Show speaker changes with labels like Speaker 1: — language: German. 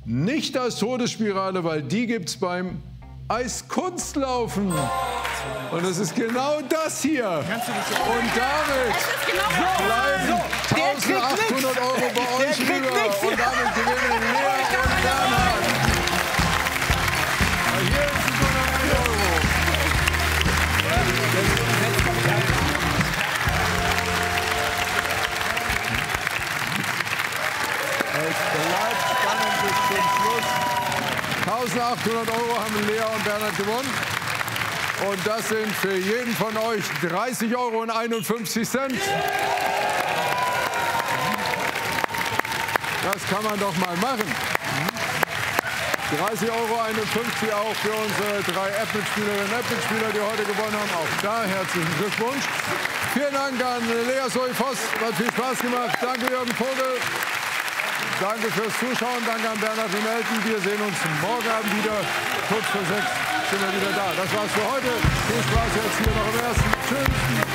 Speaker 1: Nicht als Todesspirale, weil die gibt's beim Eiskunstlaufen. Und es ist genau das hier. Und damit bleiben 1.800 € bei euch rüber. Und damit gewinnen Lea und Bernhard. Hier ist es nur noch 1 €. Es bleibt spannend bis zum Schluss. 1.800 € haben Lea und Bernhard gewonnen. Und das sind für jeden von euch 30,51 €. Das kann man doch mal machen. 30,51 € auch für unsere 3 App-Mitspielerinnen und App-Mitspieler, die heute gewonnen haben. Auch da herzlichen Glückwunsch. Vielen Dank an Lea Zoe Voss. Hat viel Spaß gemacht. Danke, Jürgen Vogel. Danke fürs Zuschauen. Danke an Bernhard Melten. Wir sehen uns morgen Abend wieder. Kurz vor 6 sind wir wieder da. Das war's für heute. Viel Spaß jetzt hier noch im Ersten. Tschüss.